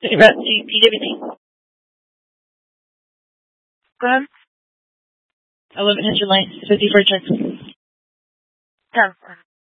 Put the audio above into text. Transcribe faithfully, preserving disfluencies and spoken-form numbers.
About P W D. Go ahead. eleven hundred lights, fifty-four trucks. ten.